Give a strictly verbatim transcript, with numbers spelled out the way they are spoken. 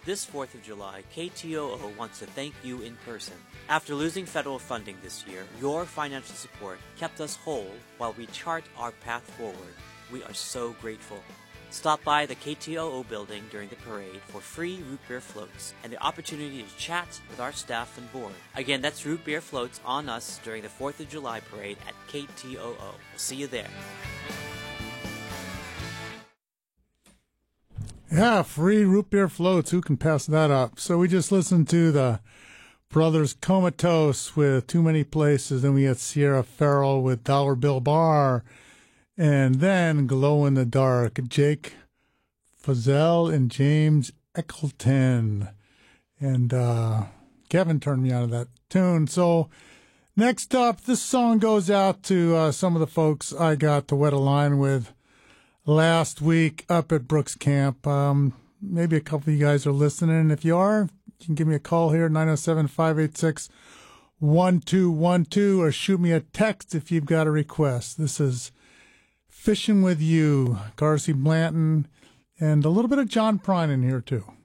This fourth of July, K T O O wants to thank you in person. After losing federal funding this year, your financial support kept us whole while we chart our path forward. We are so grateful. Stop by the K T O O building during the parade for free root beer floats and the opportunity to chat with our staff and board. Again, that's root beer floats on us during the fourth of July parade at K T O O. We'll see you there. Yeah, free root beer floats. Who can pass that up? So we just listened to the Brothers Comatose with Too Many Places. Then we had Sierra Farrell with Dollar Bill Bar. And then Glow in the Dark, Jake Fazell and James Eccleton. And uh, Kevin turned me out of that tune. So next up, this song goes out to uh, some of the folks I got to wet a line with last week up at Brooks Camp. Um, maybe a couple of you guys are listening. If you are, you can give me a call here, nine oh seven, five eight six, one two one two, or shoot me a text if you've got a request. This is Fishing with You, Garcy Blanton, and a little bit of John Prine in here too.